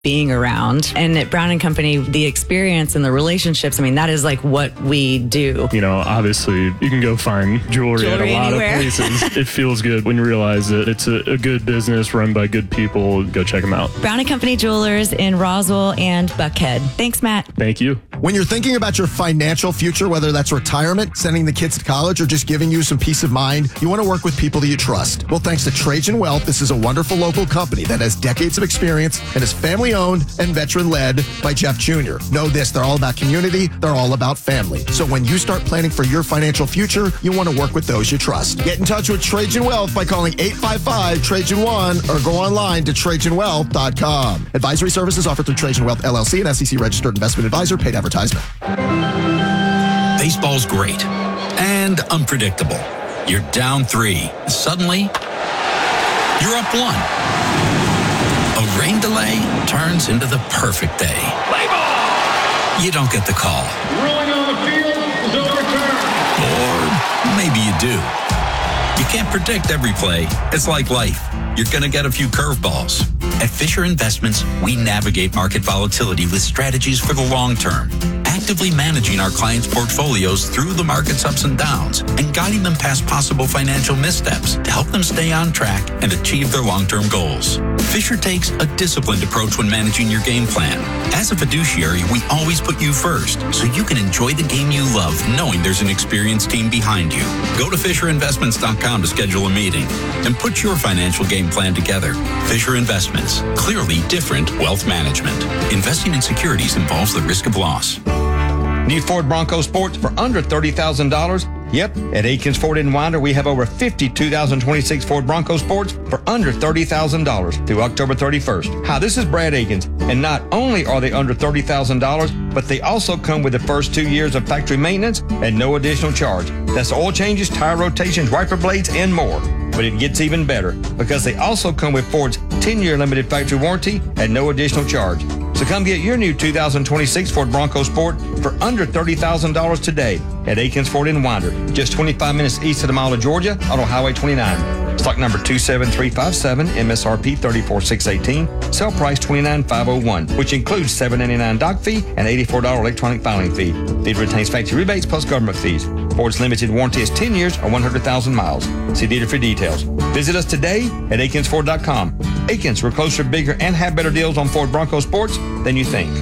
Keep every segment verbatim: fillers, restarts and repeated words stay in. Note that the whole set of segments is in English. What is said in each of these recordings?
being around. And at Brown and Company, the experience and the relationships, I mean, that is like what we do. You know, obviously, you can go find jewelry, Jewelry at a lot anywhere. of places. It feels good when you realize that it's a, a good business run by good people. Go check them out. Brown and Company Jewelers in Roswell and Buckhead. Thanks, Matt. Thank you. When you're thinking about your financial future, whether that's retirement, sending the kids to college, or just giving you some peace of mind, you want to work with people that you trust. Well, thanks to Trajan Wealth, this is a wonderful local company that has decades of experience and is family-owned and veteran-led by Jeff Junior Know this, they're all about community, they're all about family. So when you start planning for your financial future, you want to work with those you trust. Get in touch with Trajan Wealth by calling eight five five, Trajan one or go online to Trajan Wealth dot com. Advisory services offered through Trajan Wealth, L L C, an S E C-registered investment advisor, paid advertisement. Baseball's great and unpredictable. You're down three. Suddenly, you're up one. A rain delay turns into the perfect day. Play ball! You don't get the call. Rolling on the field is overturned. Or maybe you do. You can't predict every play. It's like life. You're going to get a few curveballs. At Fisher Investments, we navigate market volatility with strategies for the long term, actively managing our clients' portfolios through the market's ups and downs and guiding them past possible financial missteps to help them stay on track and achieve their long-term goals. Fisher takes a disciplined approach when managing your game plan. As a fiduciary, we always put you first, so you can enjoy the game you love knowing there's an experienced team behind you. Go to Fisher Investments dot com to schedule a meeting and put your financial game plan together. Fisher Investments, clearly different wealth management. Investing in securities involves the risk of loss. Need Ford Bronco Sports for under thirty thousand dollars? Yep, at Aikens Ford in Winder, we have over fifty two thousand twenty-six Ford Bronco Sports for under thirty thousand dollars through October thirty-first. Hi, this is Brad Aikens, and not only are they under thirty thousand dollars, but they also come with the first two years of factory maintenance at no additional charge. That's oil changes, tire rotations, wiper blades, and more. But it gets even better because they also come with Ford's ten-year limited factory warranty at no additional charge. So come get your new two thousand twenty-six Ford Bronco Sport for under thirty thousand dollars today at Aikens Ford in Winder, just twenty-five minutes east of the mall of Georgia on Highway twenty-nine. Stock number two seven three five seven, M S R P thirty-four thousand six hundred eighteen, sell price twenty-nine thousand five hundred one, which includes seven dollars and ninety-nine cents dock fee and eighty-four dollars electronic filing fee. It retains factory rebates plus government fees. Ford's limited warranty is ten years or one hundred thousand miles. See dealer for details. Visit us today at Aikens Ford dot com. Aikens, we're closer, bigger, and have better deals on Ford Bronco Sports than you think.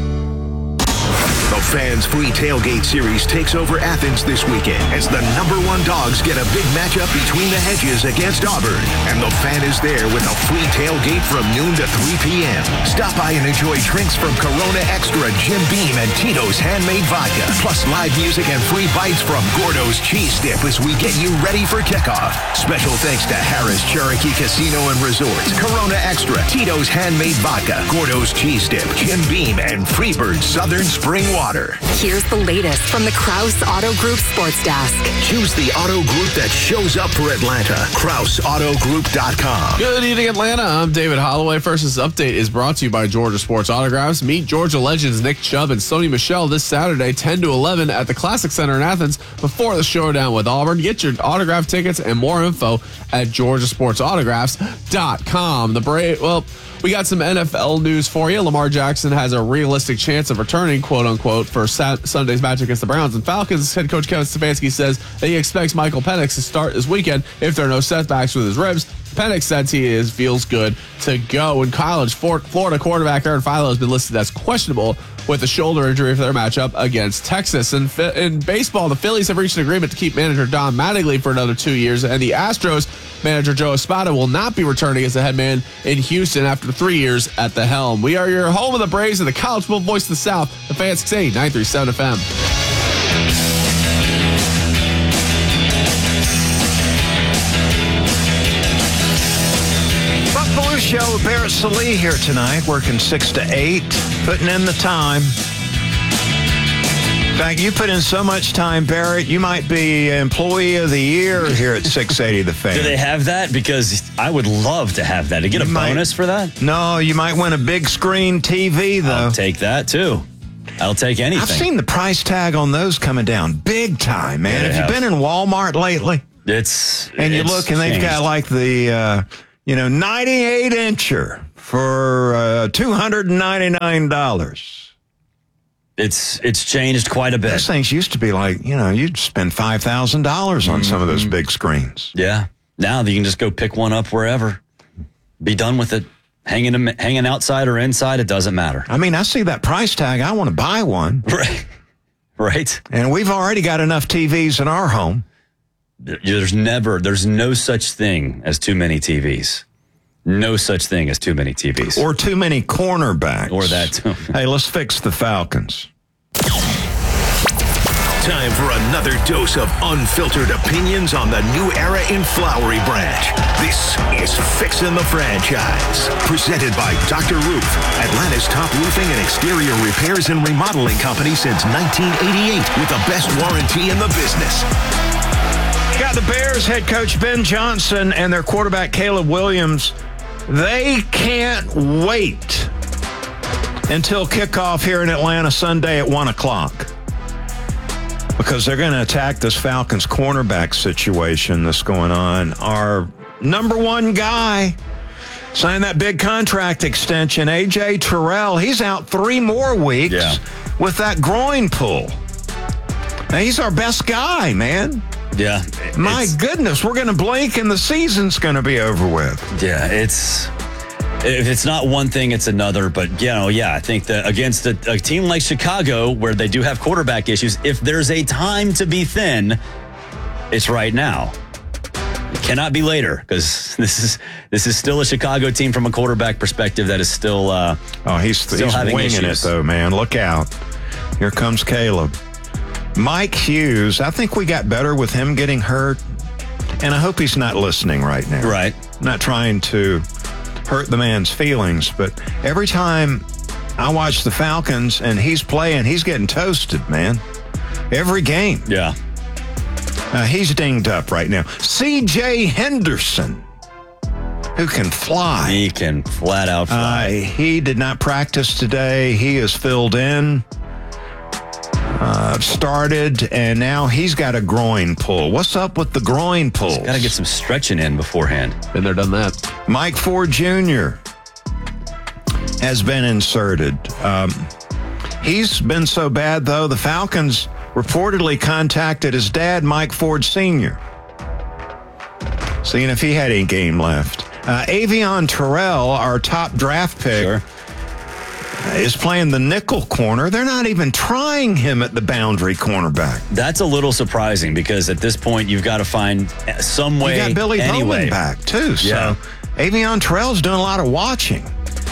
The Fans Free Tailgate Series takes over Athens this weekend as the number one dogs get a big matchup between the Hedges against Auburn. And the Fan is there with a free tailgate from noon to three p.m. Stop by and enjoy drinks from Corona Extra, Jim Beam, and Tito's Handmade Vodka. Plus live music and free bites from Gordo's Cheese Dip as we get you ready for kickoff. Special thanks to Harris Cherokee Casino and Resorts, Corona Extra, Tito's Handmade Vodka, Gordo's Cheese Dip, Jim Beam, and Freebird Southern Spring Water. Here's the latest from the Kraus Auto Group Sports Desk. Choose the auto group that shows up for Atlanta. Kraus Auto Group dot com. Good evening, Atlanta. I'm David Holloway. First, this update is brought to you by Georgia Sports Autographs. Meet Georgia legends Nick Chubb and Sony Michel this Saturday, ten to eleven at the Classic Center in Athens before the showdown with Auburn. Get your autograph tickets and more info at Georgia Sports Autographs dot com. The Brave, well, we got some N F L news for you. Lamar Jackson has a realistic chance of returning, quote unquote, for Sat- Sunday's match against the Browns and Falcons. Head coach Kevin Stefanski says that he expects Michael Penix to start this weekend if there are no setbacks with his ribs. Penix says he is feels good to go. In college, Florida quarterback Aaron Philo has been listed as questionable with a shoulder injury for their matchup against Texas. And in baseball, the Phillies have reached an agreement to keep manager Don Mattingly for another two years, and the Astros manager Joe Espada will not be returning as the head man in Houston after three years at the helm. We are your home of the Braves and the college football voice of the South, the Fans Six eighty, nine thirty-seven F M. Show, Barrett Salee here tonight, working six to eight, putting in the time. In fact, you put in so much time, Barrett, you might be Employee of the Year here at six eighty The Fan. Do they have that? Because I would love to have that. To get you a might, bonus for that? No, you might win a big screen T V, though. I'll take that, too. I'll take anything. I've seen the price tag on those coming down big time, man. Yeah, have you been in Walmart lately? It's And you it's look, and changed. they've got like the... Uh, You know, ninety-eight incher, for uh, two hundred ninety-nine dollars. It's it's changed quite a bit. Those things used to be like, you know, you'd spend five thousand dollars on mm-hmm. some of those big screens. Yeah. Now you can just go pick one up wherever. Be done with it. Hanging them, hanging outside or inside, it doesn't matter. I mean, I see that price tag. I want to buy one. Right. Right. And we've already got enough T Vs in our home. There's never, there's no such thing as too many T Vs. No such thing as too many T Vs. Or too many cornerbacks. Or that too. Hey, let's fix the Falcons. Time for another dose of unfiltered opinions on the new era in Flowery Branch. This is Fixin' the Franchise. Presented by Doctor Roof, Atlanta's top roofing and exterior repairs and remodeling company since nineteen eighty-eight with the best warranty in the business. Got the Bears head coach Ben Johnson and their quarterback Caleb Williams. They can't wait until kickoff here in Atlanta Sunday at one o'clock. Because they're going to attack this Falcons cornerback situation that's going on. Our number one guy signed that big contract extension, A J Terrell. He's out three more weeks yeah. with that groin pull. Now, he's our best guy, man. Yeah. My goodness, we're going to blink and the season's going to be over with. Yeah, it's... If it's not one thing, it's another. But, you know, yeah, I think that against a, a team like Chicago, where they do have quarterback issues, if there's a time to be thin, it's right now. It cannot be later, because this is this is still a Chicago team from a quarterback perspective that is still uh, oh, he's, still he's having winging issues. it, though, man. Look out. Here comes Caleb. Mike Hughes, I think we got better with him getting hurt, and I hope he's not listening right now. Right. I'm not trying to hurt the man's feelings, but every time I watch the Falcons and he's playing, he's getting toasted, man. Every game. Yeah. Uh, he's dinged up right now. C J Henderson, who can fly. He can flat out fly. Uh, he did not practice today. He is filled in. Uh, started, and now he's got a groin pull. What's up with the groin pulls? Got to get some stretching in beforehand. Been there, done that. Mike Ford Junior has been inserted. Um, he's been so bad, though, the Falcons reportedly contacted his dad, Mike Ford Senior, seeing if he had any game left. Uh, Avion Terrell, our top draft pick, sure. is playing the nickel corner. They're not even trying him at the boundary cornerback. That's a little surprising, because at this point you've got to find some way. You got Billy anyway. Bowman back too. Yeah. So Avion Terrell's doing a lot of watching.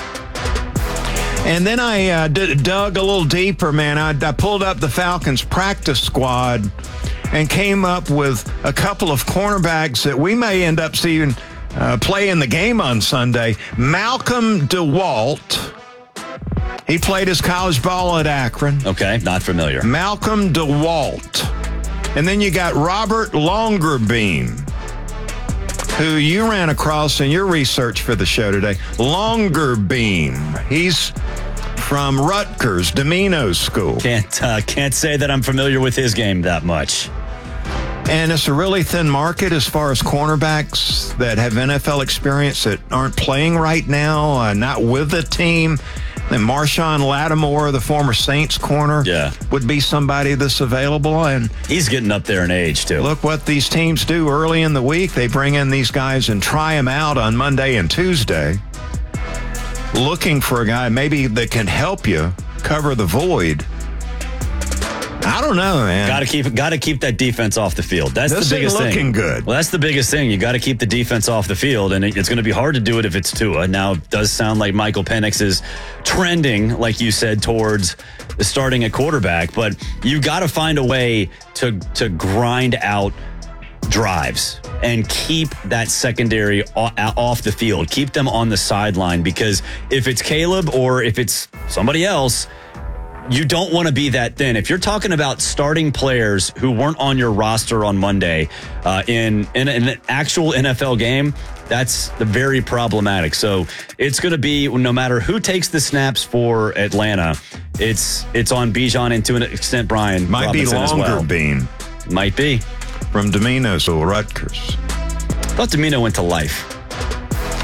And then I uh, d- dug a little deeper, man. I, I pulled up the Falcons practice squad and came up with a couple of cornerbacks that we may end up seeing uh, play in the game on Sunday. Malcolm DeWalt. He played his college ball at Akron. Okay, not familiar. Malcolm DeWalt. And then you got Robert Longerbeam, who you ran across in your research for the show today. Longerbeam. He's from Rutgers, Domino's school. Can't uh, can't say that I'm familiar with his game that much. And it's a really thin market as far as cornerbacks that have N F L experience that aren't playing right now, uh, not with the team. And Marshawn Lattimore, the former Saints corner, yeah. would be somebody that's available. And he's getting up there in age, too. Look what these teams do early in the week. They bring in these guys and try them out on Monday and Tuesday, looking for a guy maybe that can help you cover the void. I don't know, man. Got to keep got to keep that defense off the field. That's this the biggest ain't looking thing. good. Well, that's the biggest thing. You got to keep the defense off the field, and it, it's going to be hard to do it if it's Tua. Now, it does sound like Michael Penix is trending, like you said, towards starting a quarterback, but you got to find a way to to grind out drives and keep that secondary off the field. Keep them on the sideline, because if it's Caleb or if it's somebody else, you don't want to be that thin. If you're talking about starting players who weren't on your roster on Monday uh, in, in, in an actual N F L game, that's very problematic. So it's going to be, no matter who takes the snaps for Atlanta, it's it's on Bijan, and to an extent, Brian Might Robinson be as well. Longerbeam. Might be. From Domino's or Rutgers. I thought Domino went to Life.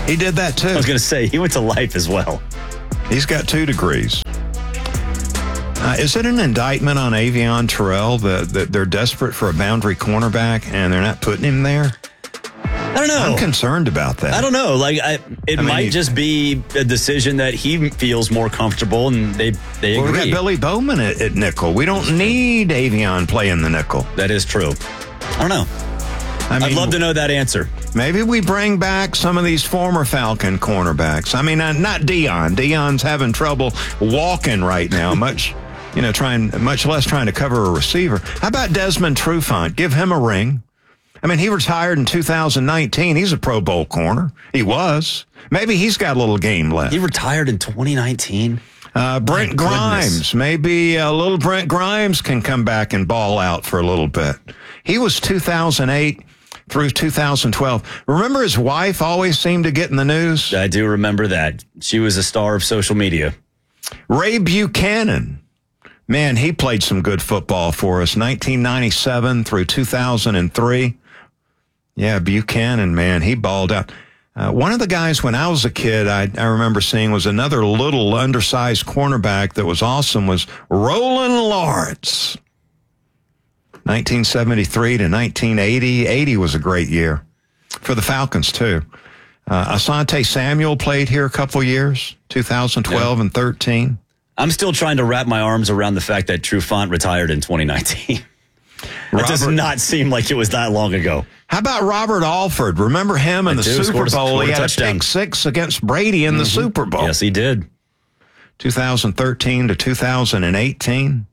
He did that too. I was going to say, he went to life as well. He's got two degrees. Uh, is it an indictment on Avion Terrell that, that they're desperate for a boundary cornerback and they're not putting him there? I don't know. I'm concerned about that. I don't know. Like, I, it I mean, might he, just be a decision that he feels more comfortable, and they they well, agree. We got Billy Bowman at, at nickel. We don't need Avion playing the nickel. That is true. I don't know. I mean, I'd love to know that answer. Maybe we bring back some of these former Falcon cornerbacks. I mean, uh, not Dion. Dion's having trouble walking right now. Much, you know, trying much less trying to cover a receiver. How about Desmond Trufant? Give him a ring. I mean, he retired in two thousand nineteen. He's a Pro Bowl corner. He was. Maybe he's got a little game left. He retired in twenty nineteen. Uh, Brent My Grimes. Goodness. Maybe a little Brent Grimes can come back and ball out for a little bit. He was two thousand eight through two thousand twelve. Remember his wife always seemed to get in the news? I do remember that. She was a star of social media. Ray Buchanan. Man, he played some good football for us. nineteen ninety-seven through two thousand three. Yeah, Buchanan, man, he balled out. Uh, one of the guys when I was a kid I, I remember seeing was another little undersized cornerback that was awesome was Roland Lawrence. nineteen seventy-three to nineteen eighty. eighty was a great year for the Falcons, too. Uh, Asante Samuel played here a couple years, two thousand twelve yeah. and thirteen. I'm still trying to wrap my arms around the fact that Trufant retired in twenty nineteen. That Robert, does not seem like it was that long ago. How about Robert Alford? Remember him in I the do. Super Bowl? A, he had touchdown. a pick six against Brady in mm-hmm. the Super Bowl. Yes, he did. twenty thirteen to two thousand eighteen.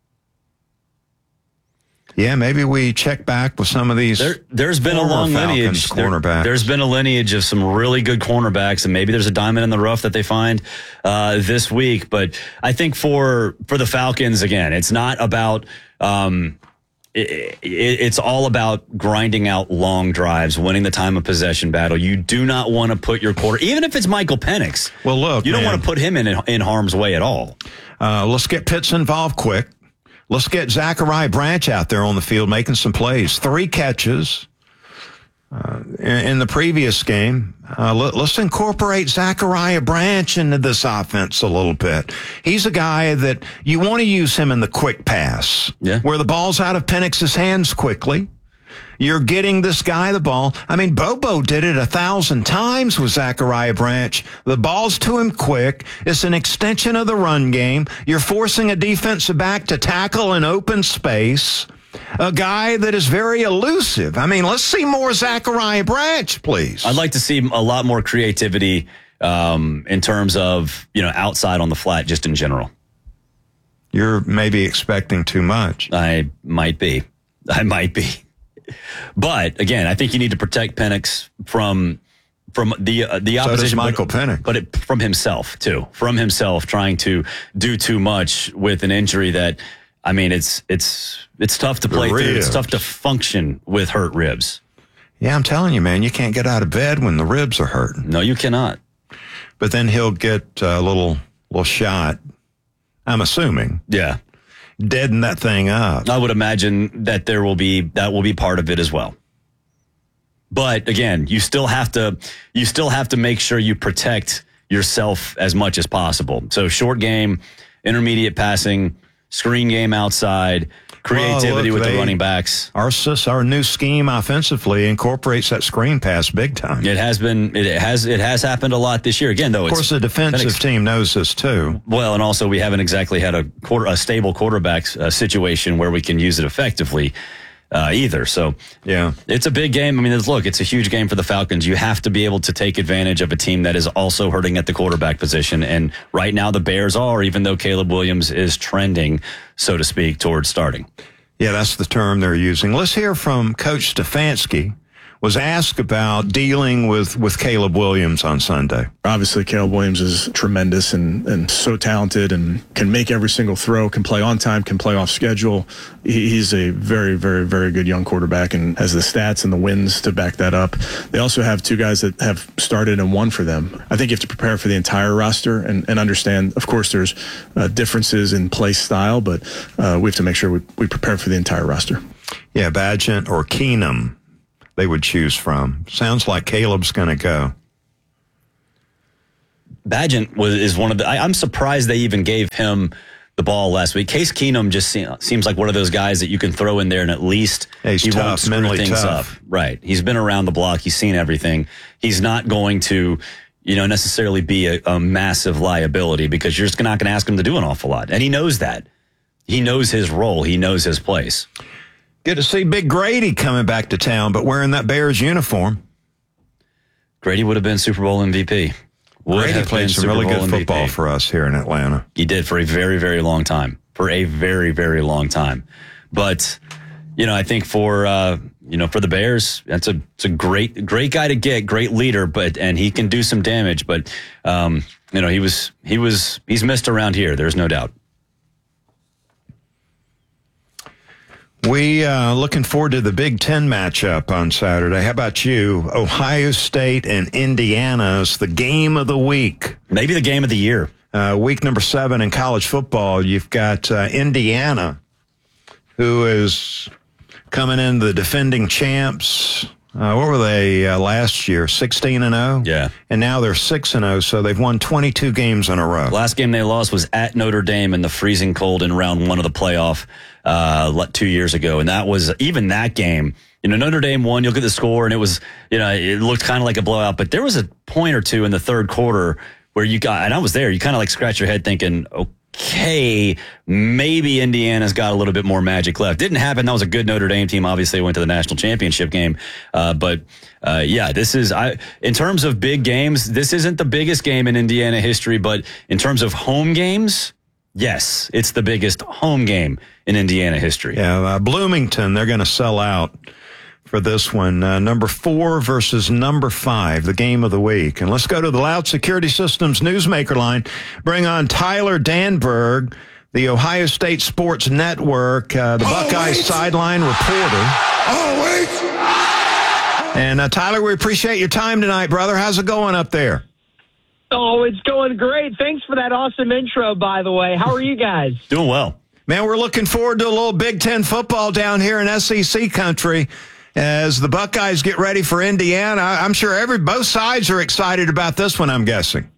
Yeah, maybe we check back with some of these. There, there's been a long lineage. Cornerbacks. There, there's been a lineage of some really good cornerbacks, and maybe there's a diamond in the rough that they find uh, this week. But I think for for the Falcons, again, it's not about. Um, it, it, it's all about grinding out long drives, winning the time of possession battle. You do not want to put your quarter, even if it's Michael Penix. Well, look, you don't man, want to put him in in harm's way at all. Uh, let's get Pitts involved quick. Let's get Zachariah Branch out there on the field making some plays. Three catches uh, in, in the previous game. Uh, let, let's incorporate Zachariah Branch into this offense a little bit. He's a guy that you want to use him in the quick pass, yeah. where the ball's out of Penix's hands quickly. You're getting this guy the ball. I mean, Bobo did it a thousand times with Zachariah Branch. The ball's to him quick. It's an extension of the run game. You're forcing a defensive back to tackle in open space. A guy that is very elusive. I mean, let's see more Zachariah Branch, please. I'd like to see a lot more creativity um, in terms of, you know, outside on the flat, just in general. You're maybe expecting too much. I might be. I might be. But again, I think you need to protect Penix from from the uh, the opposition. So does Michael but, Penix, but it, from himself too, from himself trying to do too much with an injury that, I mean, it's it's it's tough to play through. It's tough to function with hurt ribs. Yeah, I'm telling you, man, you can't get out of bed when the ribs are hurting. No, you cannot. But then he'll get a little little shot. I'm assuming. Yeah. Deaden that thing up. I would imagine that there will be that will be part of it as well. But again, you still have to you still have to make sure you protect yourself as much as possible. So short game, intermediate passing, screen game outside, creativity well, look, with they, the running backs. Our our new scheme offensively incorporates that screen pass big time. It has been it has it has happened a lot this year. Again, though, of course, the defensive ex- team knows this too. Well, and also we haven't exactly had a quarter a stable quarterback uh, situation where we can use it effectively uh, either. So yeah, it's a big game. I mean, look, it's a huge game for the Falcons. You have to be able to take advantage of a team that is also hurting at the quarterback position. And right now, the Bears are, even though Caleb Williams is trending, so to speak, towards starting. Yeah, that's the term they're using. Let's hear from Coach Stefanski. Was asked about dealing with, with Caleb Williams on Sunday. Obviously, Caleb Williams is tremendous and, and so talented and can make every single throw, can play on time, can play off schedule. He, he's a very, very, very good young quarterback and has the stats and the wins to back that up. They also have two guys that have started and won for them. I think you have to prepare for the entire roster and, and understand, of course, there's uh, differences in play style, but uh, we have to make sure we, we prepare for the entire roster. Yeah, Bagent or Keenum they would choose from. Sounds like Caleb's going to go. Bagent was is one of the. I, I'm surprised they even gave him the ball last week. Case Keenum just se- seems like one of those guys that you can throw in there and at least He's he tough, won't screw mentally things tough. up. Right. He's been around the block. He's seen everything. He's not going to, you know, necessarily be a, a massive liability because you're just not going to ask him to do an awful lot. And he knows that. He knows his role. He knows his place. Good to see Big Grady coming back to town, but wearing that Bears uniform. Grady would have been Super Bowl M V P. Would Grady have played been some Super really Bowl good M V P. football for us here in Atlanta. He did for a very, very long time. For a very, very long time. But, you know, I think for, uh, you know, for the Bears, that's a, it's a great, great guy to get, great leader, but, and he can do some damage. But, um, you know, he was, he was, he's missed around here. There's no doubt. We uh, looking forward to the Big Ten matchup on Saturday. How about you? Ohio State and Indiana is the game of the week. Maybe the game of the year. Uh, week number seven in college football. You've got uh, Indiana, who is coming in the defending champs. Uh, what were they uh, last year? sixteen and oh? Yeah. And now they're six and oh, so they've won twenty-two games in a row. Last game they lost was at Notre Dame in the freezing cold in round one of the playoff uh, two years ago. And that was, even that game, you know, Notre Dame won, you'll get the score, and it was, you know, it looked kind of like a blowout. But there was a point or two in the third quarter where you got, and I was there, you kind of like scratch your head thinking, okay, maybe Indiana's got a little bit more magic left. Didn't happen. That was a good Notre Dame team. Obviously, went to the national championship game. Uh, but, uh, yeah, this is, I, in terms of big games, this isn't the biggest game in Indiana history, but in terms of home games, yes, it's the biggest home game in Indiana history. Yeah, uh, Bloomington, they're going to sell out for this one. Uh, number four versus number five, the game of the week. And let's go to the Loud Security Systems Newsmaker line. Bring on Tyler Danberg, the Ohio State Sports Network, uh, the oh, Buckeyes wait. sideline reporter. Oh, wait. And uh, Tyler, we appreciate your time tonight, brother. How's it going up there? Oh, it's going great. Thanks for that awesome intro, by the way. How are you guys? Doing well. Man, we're looking forward to a little Big Ten football down here in S E C country as the Buckeyes get ready for Indiana. I'm sure every both sides are excited about this one, I'm guessing.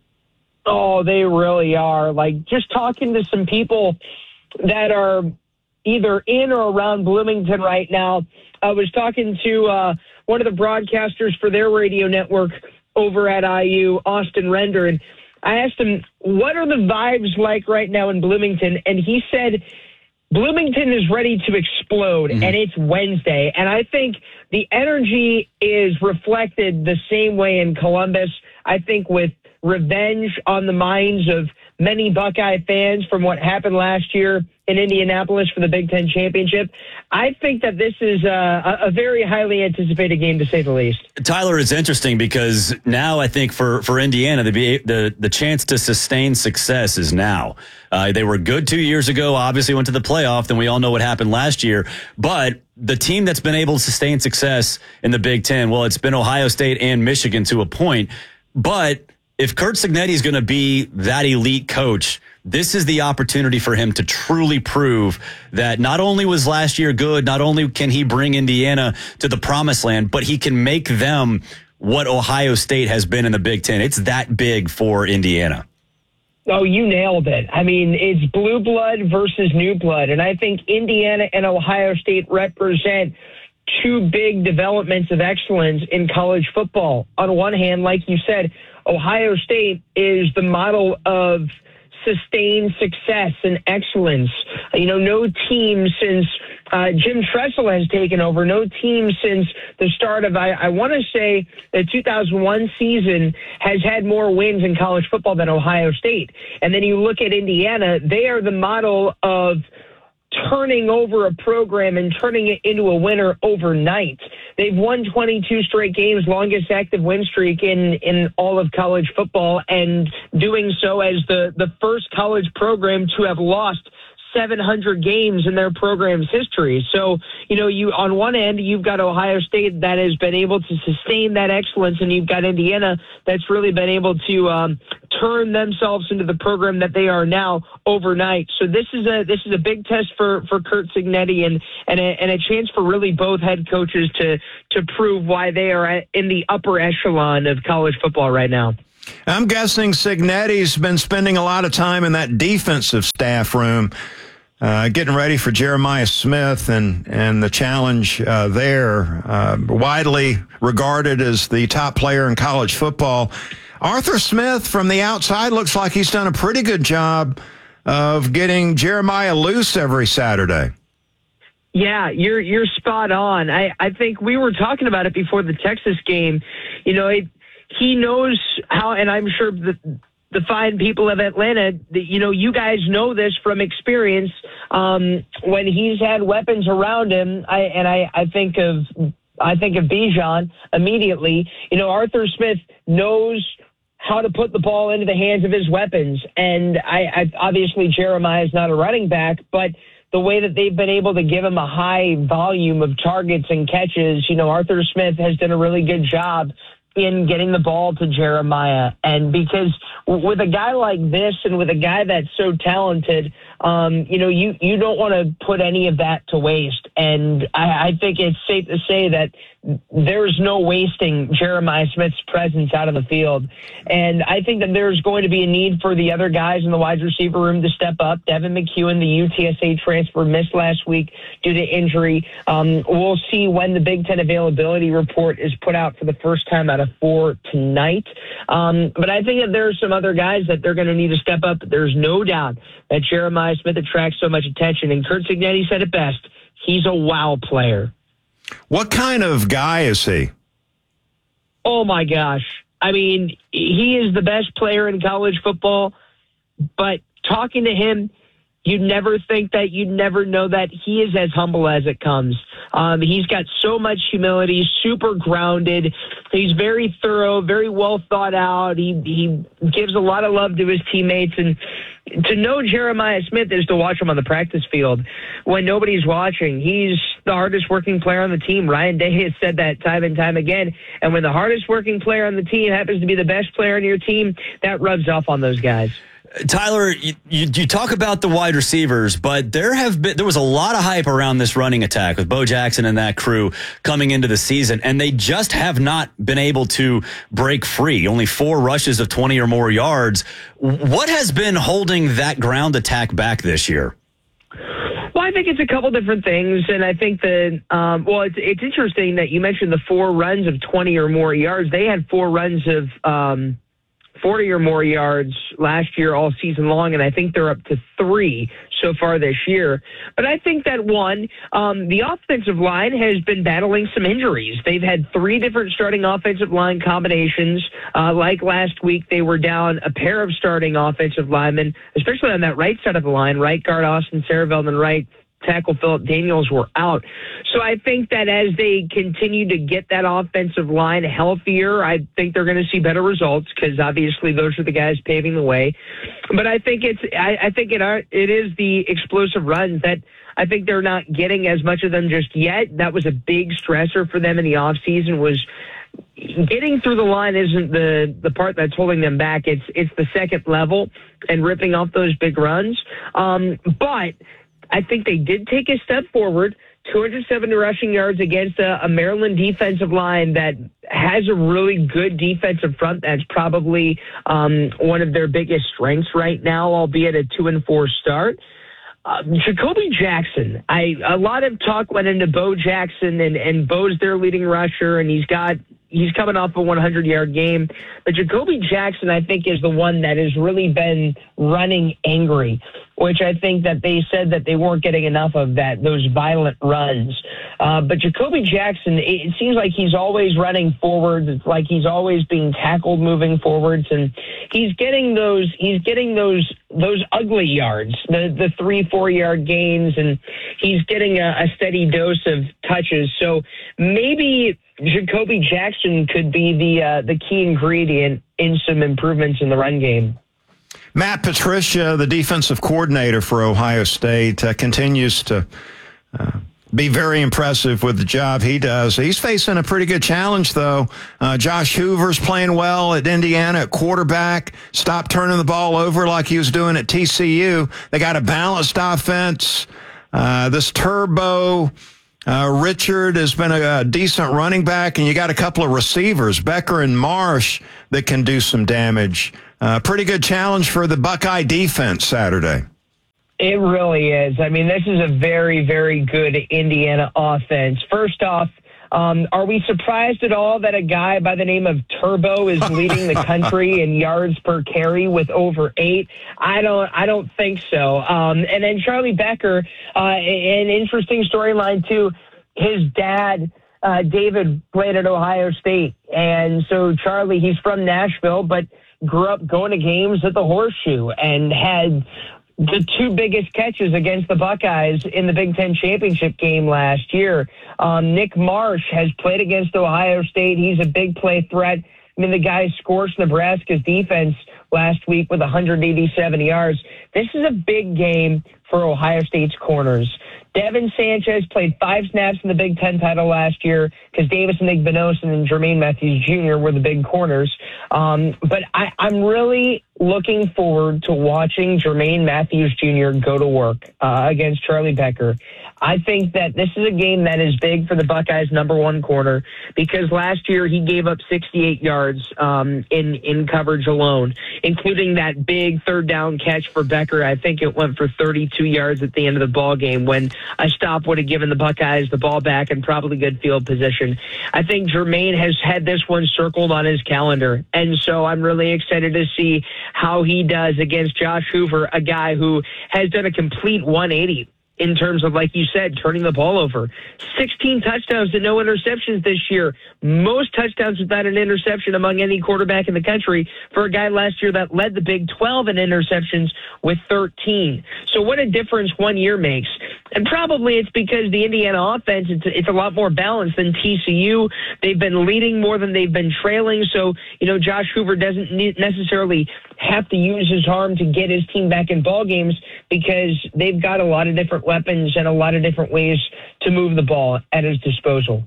Oh, they really are. Like, just talking to some people that are either in or around Bloomington right now. I was talking to uh, one of the broadcasters for their radio network over at I U, Austin Render, and I asked him, what are the vibes like right now in Bloomington? And he said, Bloomington is ready to explode, mm-hmm. and it's Wednesday. And I think the energy is reflected the same way in Columbus. I think with revenge on the minds of many Buckeye fans from what happened last year in Indianapolis for the Big Ten Championship, I think that this is a, a very highly anticipated game, to say the least. Tyler, it's interesting because now I think for, for Indiana, the, the the chance to sustain success is now. Uh, they were good two years ago, obviously went to the playoff, then we all know what happened last year. But the team that's been able to sustain success in the Big Ten, well, it's been Ohio State and Michigan to a point. But if Curt Cignetti is going to be that elite coach, this is the opportunity for him to truly prove that not only was last year good, not only can he bring Indiana to the promised land, but he can make them what Ohio State has been in the Big Ten. It's that big for Indiana. Oh, you nailed it. I mean, it's blue blood versus new blood. And I think Indiana and Ohio State represent two big developments of excellence in college football. On one hand, like you said, Ohio State is the model of sustained success and excellence. You know, no team since uh, Jim Tressel has taken over, no team since the start of, I, I want to say, the two thousand one season has had more wins in college football than Ohio State. And then you look at Indiana, they are the model of turning over a program and turning it into a winner overnight. They've won twenty-two straight games, longest active win streak in, in all of college football, and doing so as the, the first college program to have lost seven hundred games in their program's history. So, you know, you on one end, you've got Ohio State that has been able to sustain that excellence, and you've got Indiana that's really been able to um, turn themselves into the program that they are now overnight. So this is a this is a big test for, for Curt Cignetti and and a, and a chance for really both head coaches to to prove why they are in the upper echelon of college football right now. I'm guessing Cignetti's been spending a lot of time in that defensive staff room, uh, getting ready for Jeremiah Smith and, and the challenge uh, there, uh, widely regarded as the top player in college football. Arthur Smith, from the outside, looks like he's done a pretty good job of getting Jeremiah loose every Saturday. Yeah, you're you're spot on. I, I think we were talking about it before the Texas game. You know, it, he knows how, and I'm sure the the fine people of Atlanta, that, you know, you guys know this from experience. Um, when he's had weapons around him, I and I, I think of I think of Bijan immediately. You know, Arthur Smith knows how to put the ball into the hands of his weapons. And I, I obviously Jeremiah is not a running back, but the way that they've been able to give him a high volume of targets and catches, you know, Arthur Smith has done a really good job in getting the ball to Jeremiah. And because with a guy like this and with a guy that's so talented, um, you know, you, you don't want to put any of that to waste. And I, I think it's safe to say that there's no wasting Jeremiah Smith's presence out of the field. And I think that there's going to be a need for the other guys in the wide receiver room to step up. Devin McEwen, the U T S A transfer, missed last week due to injury. Um, we'll see when the Big Ten availability report is put out for the first time out of four tonight. Um, but I think that there are some other guys that they're going to need to step up. There's no doubt that Jeremiah Smith attracts so much attention. And Curt Cignetti said it best. He's a wow player. What kind of guy is he? Oh, my gosh. I mean, he is the best player in college football, but talking to him, you'd never think that. You'd never know that. He is as humble as it comes. Um, he's got so much humility, super grounded. He's very thorough, very well thought out. He, he gives a lot of love to his teammates. And to know Jeremiah Smith is to watch him on the practice field when nobody's watching. He's the hardest working player on the team. Ryan Day has said that time and time again. And when the hardest working player on the team happens to be the best player on your team, that rubs off on those guys. Tyler, you, you, you talk about the wide receivers, but there have been there was a lot of hype around this running attack with Bo Jackson and that crew coming into the season, and they just have not been able to break free. Only four rushes of twenty or more yards. What has been holding that ground attack back this year? Well, I think it's a couple different things, and I think that, um, well, it's, it's interesting that you mentioned the four runs of twenty or more yards. They had four runs of um, forty or more yards last year all season long, and I think they're up to three so far this year. But I think that, one, um, the offensive line has been battling some injuries. They've had three different starting offensive line combinations. Uh, like last week, they were down a pair of starting offensive linemen, especially on that right side of the line. Right guard Austin Sareveld and right tackle Philip Daniels were out. So I think that as they continue to get that offensive line healthier, I think they're going to see better results because obviously those are the guys paving the way. But I think it's I, I think it are it is the explosive runs that I think they're not getting as much of them just yet. That was a big stressor for them in the offseason was getting through the line isn't the, the part that's holding them back. It's it's the second level and ripping off those big runs. Um, but I think they did take a step forward, two hundred seventy rushing yards against a, a Maryland defensive line that has a really good defensive front. That's probably um, one of their biggest strengths right now, albeit a two and four start. Uh, Jacoby Jackson, I a lot of talk went into Bo Jackson, and, and Bo's their leading rusher, and he's got he's coming off a hundred yard game. But Jacoby Jackson, I think, is the one that has really been running angry, which I think that they said that they weren't getting enough of that, those violent runs. Uh, but Jacoby Jackson, it seems like he's always running forwards. It's like he's always being tackled moving forwards, and he's getting those he's getting those those ugly yards, the the three, four yard gains, and he's getting a, a steady dose of touches. So maybe Jacoby Jackson could be the uh, the key ingredient in some improvements in the run game. Matt Patricia, the defensive coordinator for Ohio State, uh, continues to uh, be very impressive with the job he does. He's facing a pretty good challenge, though. Uh, Josh Hoover's playing well at Indiana at quarterback. Stopped turning the ball over like he was doing at T C U. They got a balanced offense. Uh, this turbo Uh, Richard has been a, a decent running back, and you got a couple of receivers, Becker and Marsh, that can do some damage. Uh, pretty good challenge for the Buckeye defense Saturday. It really is. I mean, this is a very, very good Indiana offense. First off, Um, are we surprised at all that a guy by the name of Turbo is leading the country in yards per carry with over eight? I don't, I don't think so. Um, and then Charlie Becker, uh, an interesting storyline too. His dad, uh, David, played at Ohio State, and so Charlie, he's from Nashville, but grew up going to games at the Horseshoe and had the two biggest catches against the Buckeyes in the Big Ten championship game last year. Um, Nick Marsh has played against Ohio State. He's a big play threat. I mean, the guy scorched Nebraska's defense last week with one hundred eighty-seven yards. This is a big game for Ohio State's corners. Devin Sanchez played five snaps in the Big Ten title last year because Davis Igbinosun and Jermaine Matthews Junior were the big corners. Um, but I, I'm really looking forward to watching Jermaine Matthews Junior go to work uh, against Charlie Becker. I think that this is a game that is big for the Buckeyes' number one corner because last year he gave up sixty-eight yards um, in, in coverage alone, including that big third down catch for Becker. I think it went for thirty-two yards at the end of the ball game when a stop would have given the Buckeyes the ball back and probably good field position. I think Jermaine has had this one circled on his calendar, and so I'm really excited to see how he does against Josh Hoover, a guy who has done a complete one eighty in terms of, like you said, turning the ball over. sixteen touchdowns to no interceptions this year. Most touchdowns without an interception among any quarterback in the country for a guy last year that led the Big twelve in interceptions with thirteen. So what a difference one year makes. And probably it's because the Indiana offense, it's, it's a lot more balanced than T C U. They've been leading more than they've been trailing. So, you know, Josh Hoover doesn't need necessarily have to use his arm to get his team back in ball games because they've got a lot of different weapons and a lot of different ways to move the ball at his disposal.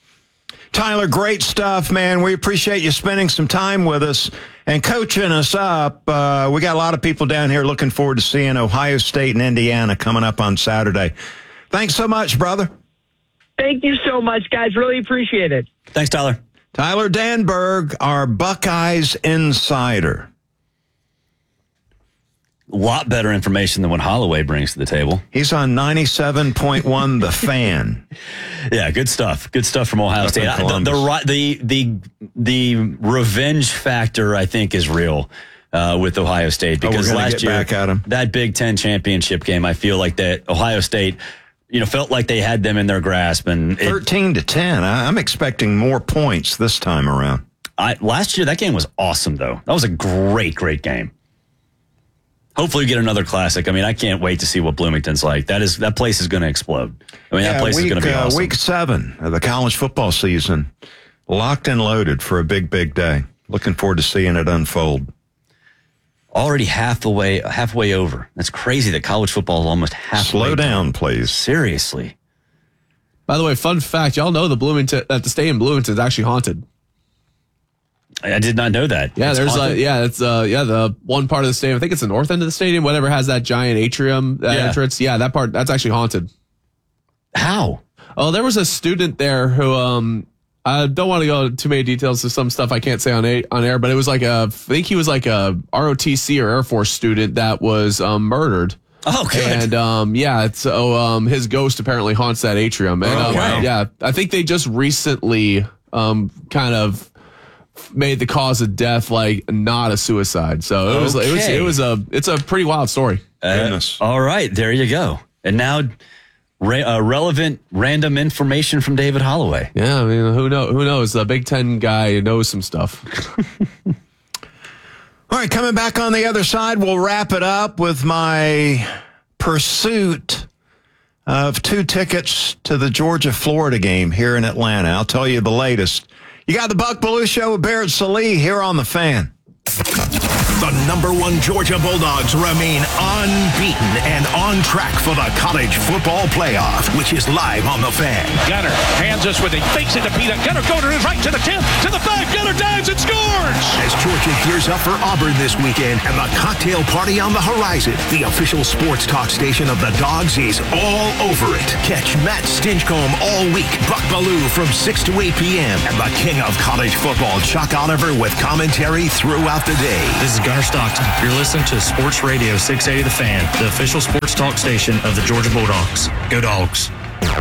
Tyler, great stuff, man. We appreciate you spending some time with us and coaching us up. Uh, we got a lot of people down here looking forward to seeing Ohio State and Indiana coming up on Saturday. Thanks so much, brother. Thank you so much, guys. Really appreciate it. Thanks, Tyler. Tyler Danberg, our Buckeyes insider. A lot better information than what Holloway brings to the table. He's on ninety-seven point one The Fan. Yeah, good stuff. Good stuff from Ohio State. The, the, the, the, the revenge factor, I think, is real uh, with Ohio State because oh, last get year, back at him. that Big Ten championship game, I feel like that Ohio State, you know, felt like they had them in their grasp. And it, thirteen to ten. I'm expecting more points this time around. I, last year, that game was awesome, though. That was a great, great game. Hopefully we get another classic. I mean, I can't wait to see what Bloomington's like. That is that place is going to explode. I mean, yeah, that place week, is going to be uh, awesome. Week seven of the college football season, locked and loaded for a big, big day. Looking forward to seeing it unfold. Already half the way, halfway over. That's crazy that college football is almost halfway. Slow down, done. please. Seriously. By the way, fun fact: y'all know the Bloomington that the stadium in Bloomington is actually haunted. I did not know that. Yeah, it's there's haunted? a, yeah, it's uh yeah, the one part of the stadium, I think it's the north end of the stadium, whatever has that giant atrium that Yeah. entrance. Yeah, that part that's actually haunted. How? Oh, there was a student there who um I don't want to go into too many details of some stuff I can't say on a, on air, but it was like a I think he was like a R O T C or Air Force student that was um, murdered. Oh, good. And um, yeah, so um, his ghost apparently haunts that atrium. And Oh, um, wow. yeah, I think they just recently um, kind of made the cause of death like not a suicide. So it was it was Okay. it was a it's a pretty wild story. Uh, Goodness. all right, there you go. And now, ra- uh, relevant random information from David Holloway. Yeah, I mean, who know who knows? The Big Ten guy knows some stuff. All right, coming back on the other side, we'll wrap it up with my pursuit of two tickets to the Georgia-Florida game here in Atlanta. I'll tell you the latest. You got the Buck Belue Show with Barrett Salee here on The Fan. The The number one Georgia Bulldogs remain unbeaten and on track for the college football playoff, which is live on The Fan. Gunner hands us with it, fakes it to Peter. Gunner going to his right to the ten, to the five. Gunner dives and scores! As Georgia gears up for Auburn this weekend and the cocktail party on the horizon, the official sports talk station of the Dogs is all over it. Catch Matt Stinchcomb all week, Buck Ballou from six to eight p.m. and the king of college football, Chuck Oliver, with commentary throughout the day. This is Gunner Stockton. You're listening to Sports Radio six eighty The Fan, the official sports talk station of the Georgia Bulldogs. Go Dogs.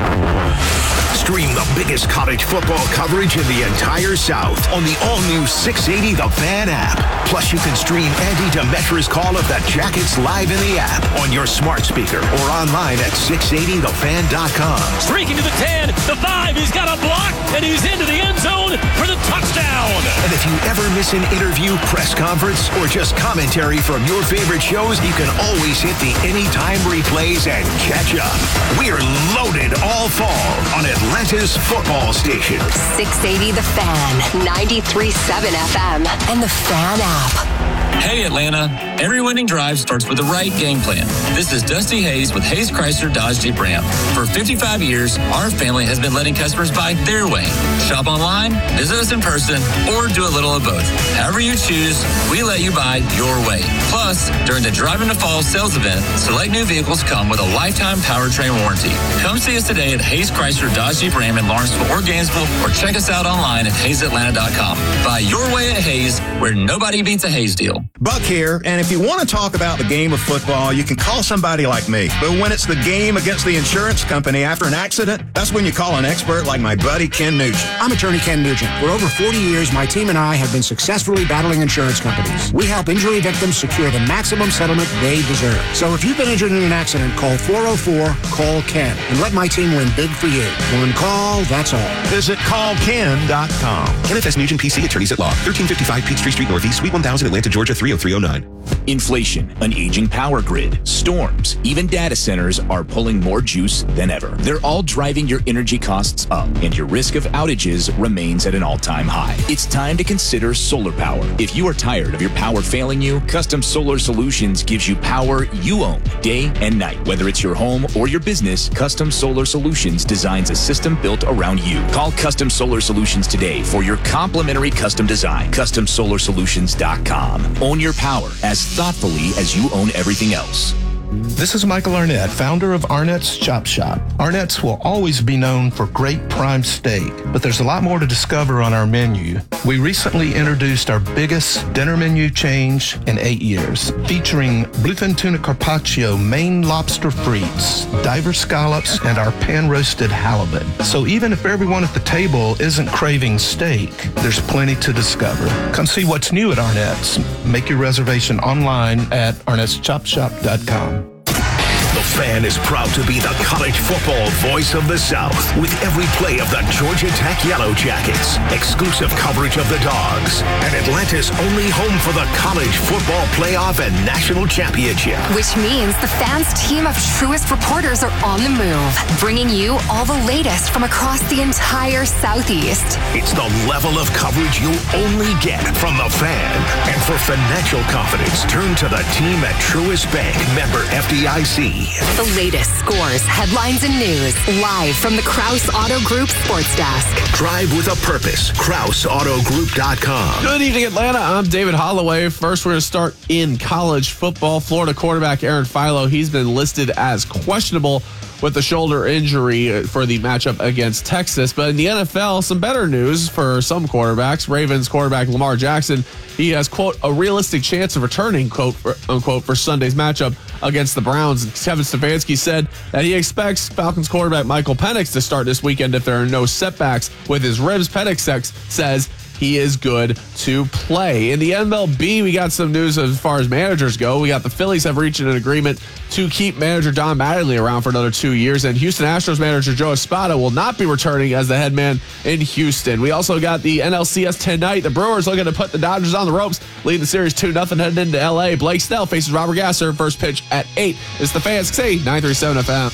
Stream the biggest college football coverage in the entire South on the all-new six eighty The Fan app. Plus, you can stream Andy Demetra's call of the Jackets live in the app on your smart speaker or online at six eighty the fan dot com. Streaking to the ten, the five, he's got a block, and he's into the end zone for the touchdown. And if you ever miss an interview, press conference, or just commentary from your favorite shows, you can always hit the anytime replays and catch up. We're loaded all fall on Atlanta's football station. six eighty The Fan, ninety-three point seven F M, and the Fan app. Hey Atlanta, every winning drive starts with the right game plan. This is Dusty Hayes with Hayes Chrysler Dodge Jeep Ram. For fifty-five years, our family has been letting customers buy their way. Shop online, visit us in person, or do a little of both. However you choose, we let you buy your way. Plus, during the Drive into Fall sales event, select new vehicles come with a lifetime powertrain warranty. Come see us today at Hayes Chrysler Dodge Jeep Ram in Lawrenceville or Gainesville, or check us out online at hayes atlanta dot com. Buy your way at Hayes, where nobody beats a Hayes deal. Buck here, and if you want to talk about the game of football, you can call somebody like me. But when it's the game against the insurance company after an accident, that's when you call an expert like my buddy Ken Nugent. I'm attorney Ken Nugent. For over forty years, my team and I have been successfully battling insurance companies. We help injury victims secure the maximum settlement they deserve. So if you've been injured in an accident, call four oh four, call Ken, and let my team win big for you. One call, that's all. Visit call ken dot com. Kenneth S. Nugent, P C, Attorneys at Law, thirteen fifty-five Peachtree Street Northeast, Suite one thousand, Atlanta, Georgia, three oh three oh nine. Inflation, an aging power grid, storms, even data centers are pulling more juice than ever. They're all driving your energy costs up, and your risk of outages remains at an all-time high. It's time to consider solar power. If you are tired of your power failing you, Custom Solar Solutions gives you power you own, day and night. Whether it's your home or your business, Custom Solar Solutions designs a system built around you. Call Custom Solar Solutions today for your complimentary custom design. custom solar solutions dot com. Own your power as thoughtfully as you own everything else. This is Michael Arnett, founder of Arnett's Chop Shop. Arnett's will always be known for great prime steak, but there's a lot more to discover on our menu. We recently introduced our biggest dinner menu change in eight years, featuring bluefin tuna carpaccio, Maine lobster frites, diver scallops, and our pan-roasted halibut. So even if everyone at the table isn't craving steak, there's plenty to discover. Come see what's new at Arnett's. Make your reservation online at arnetts chop shop dot com. The Fan is proud to be the college football voice of the South with every play of the Georgia Tech Yellow Jackets, exclusive coverage of the Dogs, and Atlanta's only home for the college football playoff and national championship. Which means the Fan's team of truest reporters are on the move, bringing you all the latest from across the entire Southeast. It's the level of coverage you'll only get from the Fan. And for financial confidence, turn to the team at Truist Bank, member F D I C. The latest scores, headlines, and news, live from the Krause Auto Group Sports Desk. Drive with a purpose. Krause Auto Group dot com. Good evening, Atlanta. I'm David Holloway. First, we're going to start in college football. Florida quarterback Aaron Philo, he's been listed as questionable with a shoulder injury for the matchup against Texas. But in the N F L, some better news for some quarterbacks. Ravens quarterback Lamar Jackson, he has, quote, a realistic chance of returning, quote, for, unquote, for Sunday's matchup against the Browns. Kevin Stefanski said that he expects Falcons quarterback Michael Penix to start this weekend if there are no setbacks with his ribs. Penix says he is good to play. In the M L B, we got some news as far as managers go. We got the Phillies have reached an agreement to keep manager Don Mattingly around for another two years, and Houston Astros manager Joe Espada will not be returning as the head man in Houston. We also got the N L C S tonight. The Brewers looking to put the Dodgers on the ropes, leading the series two nothing heading into L A. Blake Snell faces Robert Gasser. First pitch at eight. It's the Fans. Say nine thirty-seven F M.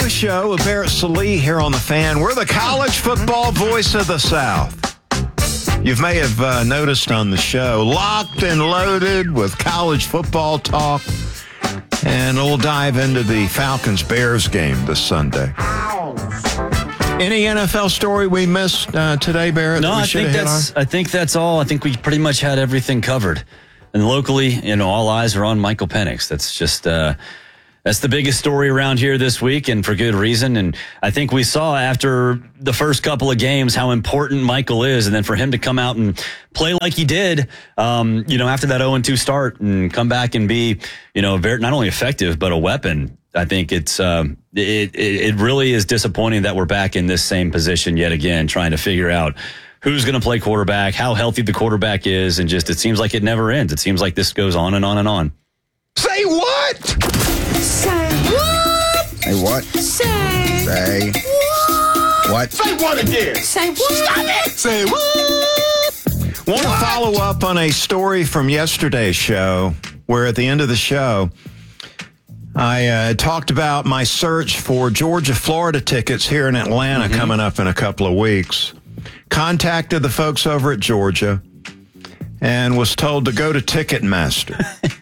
Alamo Show with Barrett Salee here on The Fan. We're the college football voice of the South. You may have uh, noticed on the show, locked and loaded with college football talk. And we'll dive into the Falcons-Bears game this Sunday. Any N F L story we missed uh, today, Barrett? No, that we I think that's I think that's all. I think we pretty much had everything covered. And locally, you know, all eyes are on Michael Penix. That's just uh, that's the biggest story around here this week, and for good reason. And I think we saw after the first couple of games how important Michael is, and then for him to come out and play like he did, um, you know, after that oh and two start and come back and be, you know, very, not only effective but a weapon. I think it's um, it, it it really is disappointing that we're back in this same position yet again, trying to figure out who's going to play quarterback, how healthy the quarterback is, and just it seems like it never ends. It seems like this goes on and on and on. Say what? Say what? Say what? Say. Say. What? What? Say what again? Say what? Stop it! Say what? Want to follow up on a story from yesterday's show where at the end of the show, I uh, talked about my search for Georgia-Florida tickets here in Atlanta mm-hmm. coming up in a couple of weeks. Contacted the folks over at Georgia and was told to go to Ticketmaster.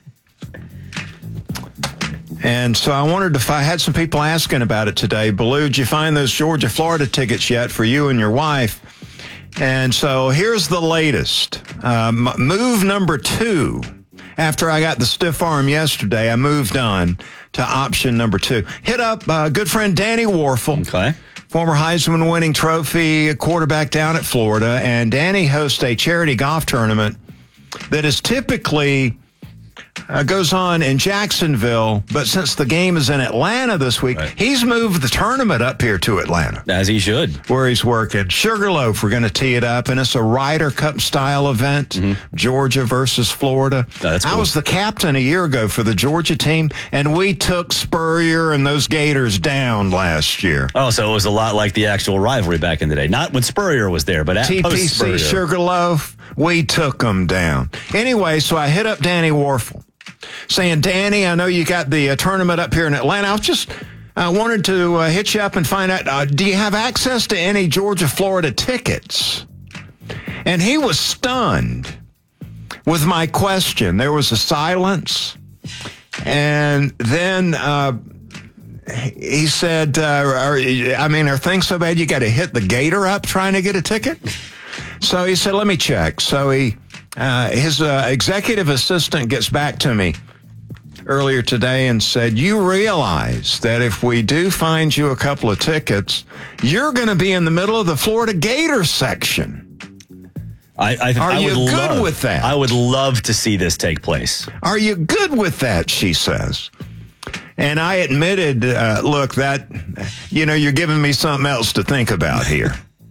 And so I wondered if I had some people asking about it today. Baloo, did you find those Georgia-Florida tickets yet for you and your wife? And so here's the latest. Um, move number two. After I got the stiff arm yesterday, I moved on to option number two. Hit up uh, good friend Danny Warfel. Okay. Former Heisman winning trophy quarterback down at Florida. And Danny hosts a charity golf tournament that is typically uh, goes on in Jacksonville. But since the game is in Atlanta this week, right. he's moved the tournament up here to Atlanta. As he should. Where he's working. Sugarloaf, we're going to tee it up. And it's a Ryder Cup style event. Mm-hmm. Georgia versus Florida. Oh, that's cool. I was the captain a year ago for the Georgia team, and we took Spurrier and those Gators down last year. Oh, so it was a lot like the actual rivalry back in the day. Not when Spurrier was there, but at T P C Sugarloaf, we took them down. Anyway, so I hit up Danny Warfel, saying, Danny, I know you got the uh, tournament up here in Atlanta. I was just I uh, wanted to uh, hit you up and find out, uh, do you have access to any Georgia-Florida tickets? And he was stunned with my question. There was a silence. And then uh, he said, uh, are, I mean, are things so bad you got to hit the gator up trying to get a ticket? So he said, let me check. So he, uh, his uh, executive assistant gets back to me earlier today and said, you realize that if we do find you a couple of tickets, you're going to be in the middle of the Florida Gator section. I, I, Are I you would good love, with that? I would love to see this take place. Are you good with that, she says. And I admitted, uh, look, that, you know, you're giving me something else to think about here.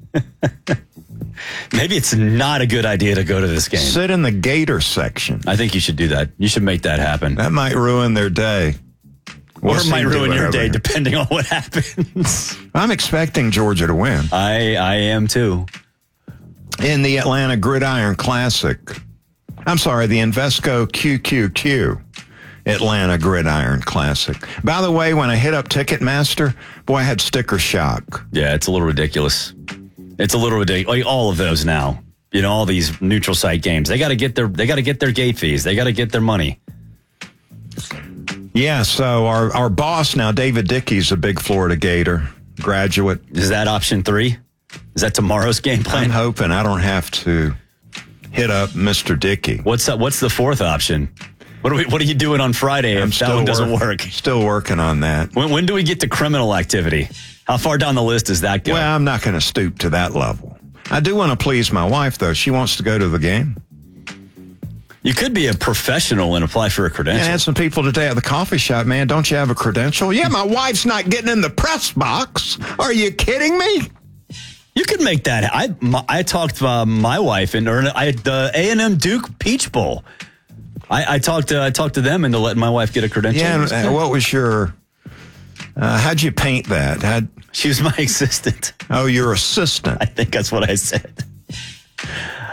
Maybe it's not a good idea to go to this game. Sit in the Gator section. I think you should do that. You should make that happen. That might ruin their day. We'll or it might ruin your day, here. depending on what happens. I'm expecting Georgia to win. I, I am, too. In the Atlanta Gridiron Classic. I'm sorry, the Invesco Q Q Q Atlanta Gridiron Classic. By the way, when I hit up Ticketmaster, boy, I had sticker shock. Yeah, it's a little ridiculous. It's a little ridiculous. Like all of those now, you know, all these neutral site games, they got to get their they got to get their gate fees. They got to get their money. Yeah. So our our boss now, David Dickey's a big Florida Gator graduate. Is that option three? Is that tomorrow's game plan? I'm hoping I don't have to hit up Mister Dickey. What's up? What's the fourth option? What are we? What are you doing on Friday I'm if that one doesn't work, work? Still working on that. When, when do we get to criminal activity? How far down the list does that go? Well, I'm not going to stoop to that level. I do want to please my wife, though. She wants to go to the game. You could be a professional and apply for a credential. I had some people today at the coffee shop, man, don't you have a credential? Yeah, my wife's not getting in the press box. Are you kidding me? You could make that. I my, I talked to uh, my wife and I had the A and M Duke Peach Bowl. I, I talked to I talked to them into letting my wife get a credential. Yeah, and what was your? Uh, how'd you paint that? How'd, she was my assistant. Oh, your assistant. I think that's what I said.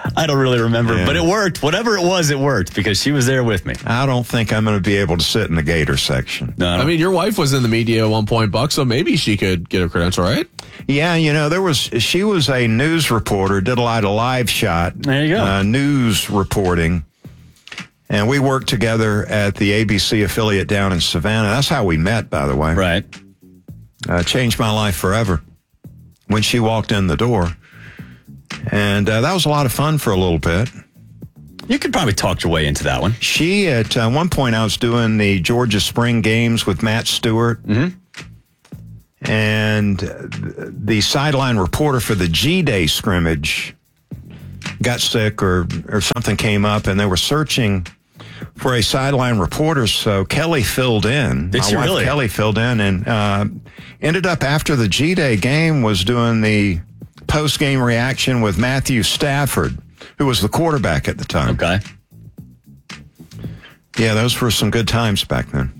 I don't really remember, Yeah. but it worked. Whatever it was, it worked because she was there with me. I don't think I'm going to be able to sit in the Gator section. No, I mean, your wife was in the media at one point, Buck, so maybe she could get a credential, right? Yeah, you know, there was she was a news reporter, did a lot of live shot, there you go, uh, news reporting, and we worked together at the A B C affiliate down in Savannah. That's how we met, by the way. Right. Uh, changed my life forever when she walked in the door, and uh, that was a lot of fun for a little bit. You could probably talk your way into that one. She, at uh, one point, I was doing the Georgia Spring Games with Matt Stewart. Mm-hmm. And the sideline reporter for the G-Day scrimmage got sick or, or something came up, and they were searching for a sideline reporter. So Kelly filled in. Did My she wife really? Kelly filled in and uh, ended up after the G-Day game was doing the post-game reaction with Matthew Stafford, who was the quarterback at the time. Okay. Yeah, those were some good times back then.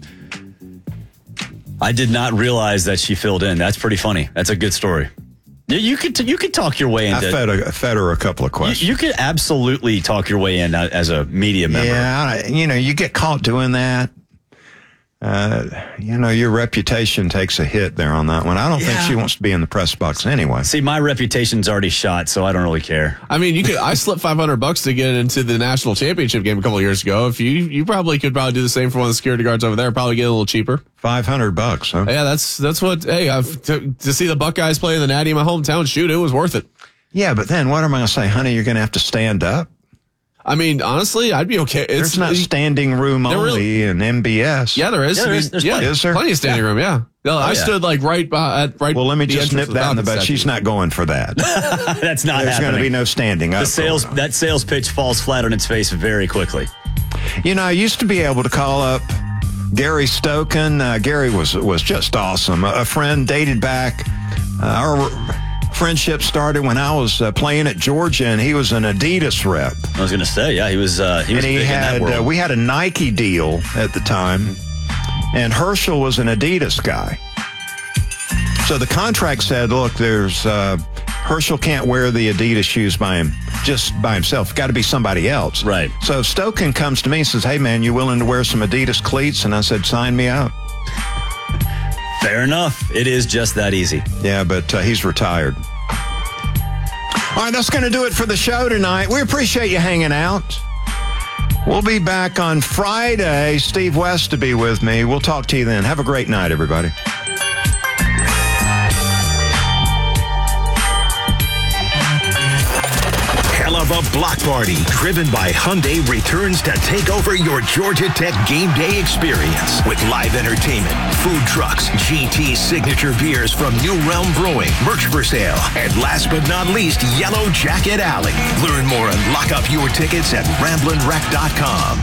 I did not realize that she filled in. That's pretty funny. That's a good story. You, you could you could talk your way into. I fed, a, fed her a couple of questions. You, you could absolutely talk your way in as a media member. Yeah, you know, you get caught doing that. Uh, you know, your reputation takes a hit there on that one. I don't Yeah. think she wants to be in the press box anyway. See, my reputation's already shot, so I don't really care. I mean, you could. I slipped five hundred bucks to get into the national championship game a couple of years ago. If you, you probably could probably do the same for one of the security guards over there. Probably get a little cheaper. Five hundred bucks, huh? Yeah, that's that's what. Hey, I've, to, to see the Buckeyes play in the Natty in my hometown, shoot, it was worth it. Yeah, but then what am I going to say, honey? You're going to have to stand up. I mean, honestly, I'd be okay. It's, There's not standing room There only really- in M B S. Yeah, there is. Yeah, I there mean, is. There's yeah, plenty. Is there? Plenty of standing Yeah. room. Yeah. No, I yeah. stood like right by at right. Well, let me the just entrance nip that in the without bud. She's not going for that. That's not There's going to happening. be no standing up. the sales going on. that sales pitch falls flat on its face very quickly. You know, I used to be able to call up Gary Stoken. Uh, Gary was was just awesome. A, a friend dated back. Uh, our friendship started when I was uh, playing at Georgia, and he was an Adidas rep. I was going to say, yeah, he was. Uh, he was and he big had in that uh, world. we had a Nike deal at the time, and Herschel was an Adidas guy. So the contract said, look, there's uh, Herschel can't wear the Adidas shoes by him, just by himself. Got to be somebody else. Right. So if Stoken comes to me and says, hey, man, you willing to wear some Adidas cleats? And I said, sign me up. Fair enough. It is just that easy. Yeah, but uh, he's retired. All right, that's going to do it for the show tonight. We appreciate you hanging out. We'll be back on Friday. Steve West to be with me. We'll talk to you then. Have a great night, everybody. Hell of a block party driven by Hyundai returns to take over your Georgia Tech game day experience with live entertainment, food trucks, G T signature beers from New Realm Brewing, merch for sale, and last but not least, Yellow Jacket Alley. Learn more and lock up your tickets at ramblin rec dot com.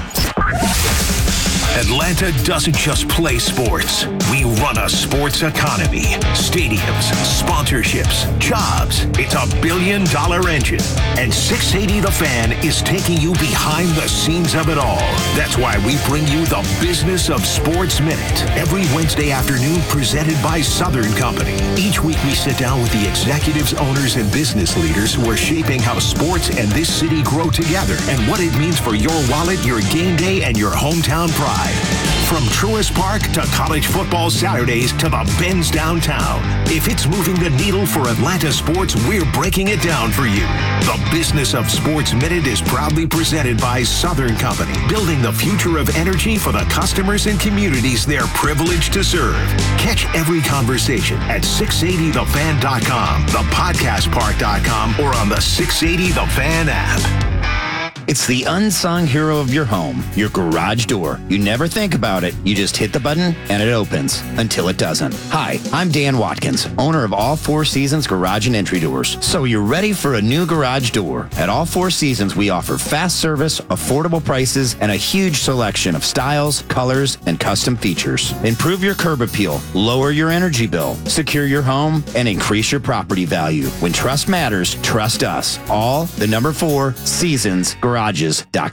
Atlanta doesn't just play sports. We run a sports economy. Stadiums, sponsorships, jobs. It's a billion dollar engine. And six eighty The Fan is taking you behind the scenes of it all. That's why we bring you the Business of Sports Minute every Wednesday afternoon, presented by Southern Company. Each week we sit down with the executives, owners, and business leaders who are shaping how sports and this city grow together and what it means for your wallet, your game day, and your hometown pride. From Truist Park to college football Saturdays to the Benz downtown. If it's moving the needle for Atlanta sports, we're breaking it down for you. The Business of Sports Minute is proudly presented by Southern Company, building the future of energy for the customers and communities they're privileged to serve. Catch every conversation at six eighty the fan dot com, the podcast park dot com, or on the six eighty The Fan app. It's the unsung hero of your home, your garage door. You never think about it. You just hit the button and it opens until it doesn't. Hi, I'm Dan Watkins, owner of All Four Seasons Garage and Entry Doors. So you're ready for a new garage door. At All Four Seasons, we offer fast service, affordable prices, and a huge selection of styles, colors, and custom features. Improve your curb appeal, lower your energy bill, secure your home, and increase your property value. When trust matters, trust us. All the number four seasons garage. Garages dot com.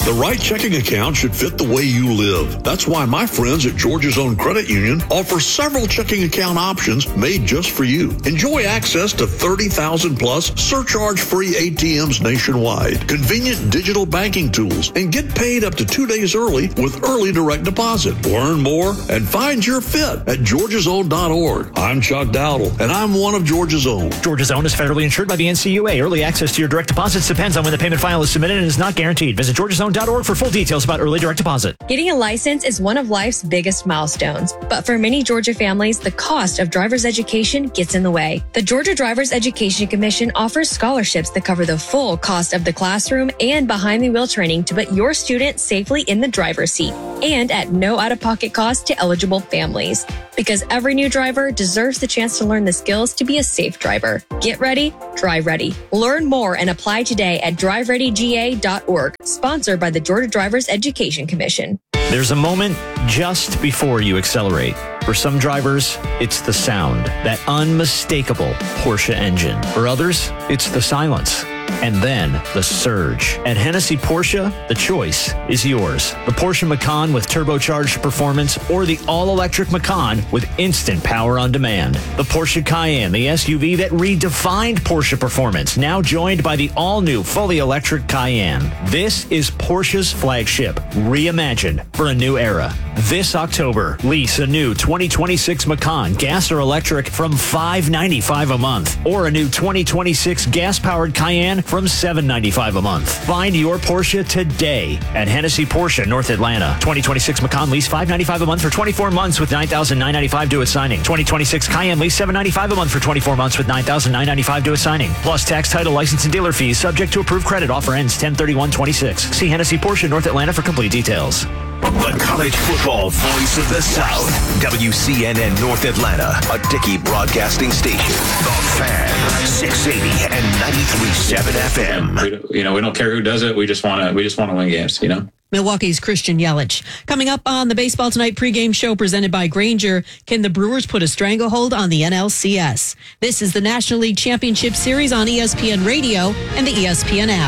The right checking account should fit the way you live. That's why my friends at Georgia's Own Credit Union offer several checking account options made just for you. Enjoy access to thirty thousand plus surcharge-free A T Ms nationwide, convenient digital banking tools, and get paid up to two days early with early direct deposit. Learn more and find your fit at georgias own dot org. I'm Chuck Dowdle, and I'm one of Georgia's Own. Georgia's Own is federally insured by the N C U A. Early access to your direct deposits depends on when the payment file is submitted and is not guaranteed. Visit georgias own dot org for full details about early direct deposit. Getting a license is one of life's biggest milestones, but for many Georgia families, the cost of driver's education gets in the way. The Georgia Driver's Education Commission offers scholarships that cover the full cost of the classroom and behind-the-wheel training to put your student safely in the driver's seat, and at no out-of-pocket cost to eligible families. Because every new driver deserves the chance to learn the skills to be a safe driver. Get ready, drive ready. Learn more and apply today at drive ready G A dot org, sponsored by the Georgia Driver's Education Commission. There's a moment just before you accelerate. For some drivers, it's the sound, that unmistakable Porsche engine. For others, it's the silence. And then the surge. At Hennessy Porsche, the choice is yours. The Porsche Macan with turbocharged performance or the all-electric Macan with instant power on demand. The Porsche Cayenne, the S U V that redefined Porsche performance, now joined by the all-new fully electric Cayenne. This is Porsche's flagship, reimagined for a new era. This October, lease a new twenty twenty-six Macan, gas or electric, from five hundred ninety-five dollars a month, or a new twenty twenty-six gas-powered Cayenne from seven hundred ninety-five dollars a month. Find your Porsche today at Hennessy Porsche, North Atlanta. twenty twenty-six Macan lease five hundred ninety-five dollars a month for twenty-four months with nine thousand nine hundred ninety-five dollars due at signing. twenty twenty-six Cayenne lease seven hundred ninety-five dollars a month for twenty-four months with nine thousand nine hundred ninety-five dollars due at signing. Plus tax, title, license, and dealer fees subject to approved credit. Offer ends ten thirty-one twenty-six. See Hennessy Porsche, North Atlanta for complete details. The college football voice of the South. W C N N North Atlanta, a Dickey broadcasting station. The Fan, six eighty and ninety-three point seven F M. We, you know, we don't care who does it. We just want to. We just want to win games. You know. Milwaukee's Christian Yelich. Coming up on the Baseball Tonight pregame show presented by Grainger, can the Brewers put a stranglehold on the N L C S? This is the National League Championship Series on E S P N Radio and the E S P N app.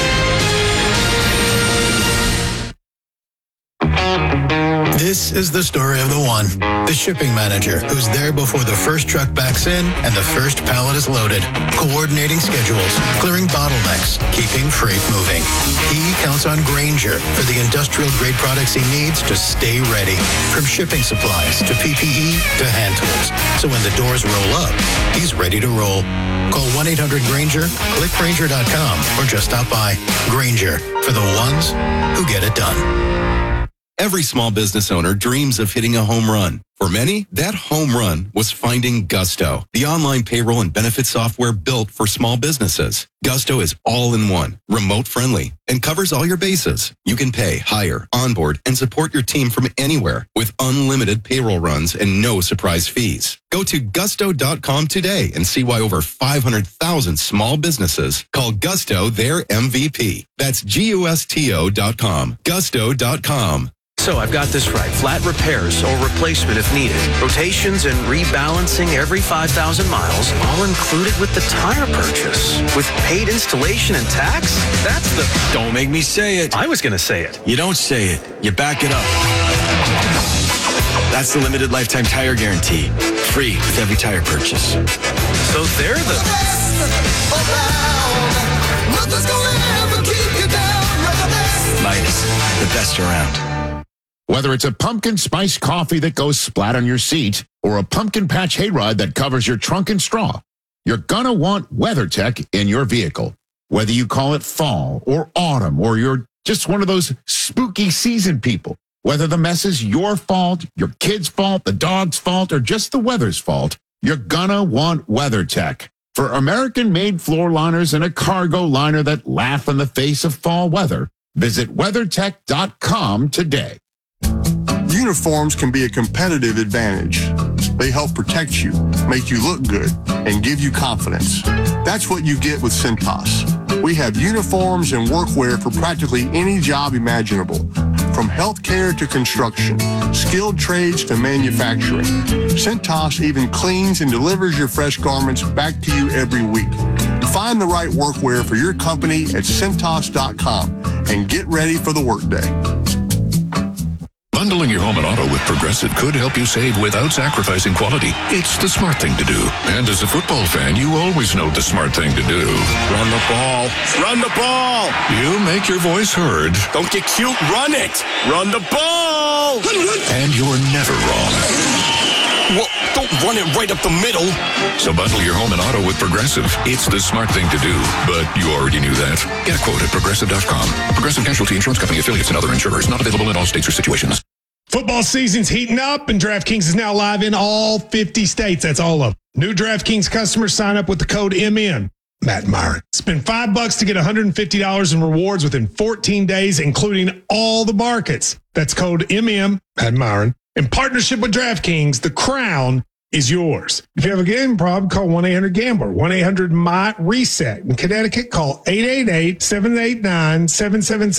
This is the story of the one, the shipping manager, who's there before the first truck backs in and the first pallet is loaded, coordinating schedules, clearing bottlenecks, keeping freight moving. He counts on Grainger for the industrial-grade products he needs to stay ready, from shipping supplies to P P E to hand tools. So when the doors roll up, he's ready to roll. Call one eight hundred Grainger, click Grainger dot com, or just stop by. Grainger, for the ones who get it done. Every small business owner dreams of hitting a home run. For many, that home run was finding Gusto, the online payroll and benefit software built for small businesses. Gusto is all-in-one, remote-friendly, and covers all your bases. You can pay, hire, onboard, and support your team from anywhere with unlimited payroll runs and no surprise fees. Go to gusto dot com today and see why over five hundred thousand small businesses call Gusto their M V P. That's G U S T O dot com. gusto dot com. So I've got this right. Flat repairs or replacement if needed. Rotations and rebalancing every five thousand miles, all included with the tire purchase. With paid installation and tax? That's the... Don't make me say it. I was going to say it. You don't say it. You back it up. That's the limited lifetime tire guarantee. Free with every tire purchase. So they're the... Midas, the best around. Whether it's a pumpkin spice coffee that goes splat on your seat or a pumpkin patch hayride that covers your trunk and straw, you're gonna want WeatherTech in your vehicle. Whether you call it fall or autumn or you're just one of those spooky season people, whether the mess is your fault, your kid's fault, the dog's fault, or just the weather's fault, you're gonna want WeatherTech. For American-made floor liners and a cargo liner that laugh in the face of fall weather, visit weathertech dot com today. Uniforms can be a competitive advantage. They help protect you, make you look good, and give you confidence. That's what you get with Cintas. We have uniforms and workwear for practically any job imaginable, from healthcare to construction, skilled trades to manufacturing. Cintas even cleans and delivers your fresh garments back to you every week. Find the right workwear for your company at Cintas dot com and get ready for the workday. Bundling your home and auto with Progressive could help you save without sacrificing quality. It's the smart thing to do. And as a football fan, you always know the smart thing to do. Run the ball. Run the ball. You make your voice heard. Don't get cute. Run it. Run the ball. And you're never wrong. Well, don't run it right up the middle. So bundle your home and auto with Progressive. It's the smart thing to do. But you already knew that. Get a quote at Progressive dot com. Progressive Casualty Insurance Company affiliates and other insurers. Not available in all states or situations. Football season's heating up, and DraftKings is now live in all fifty states. That's all of them. New DraftKings customers sign up with the code M M. Matt Myron. Spend five bucks to get one hundred fifty dollars in rewards within fourteen days, including all the markets. That's code M M. Matt Myron. In partnership with DraftKings, the crown is yours. If you have a gambling problem, call one eight hundred gambler, one eight hundred M Y R E S E T. In Connecticut, call eight eight eight, seven eight nine, seven seven seven.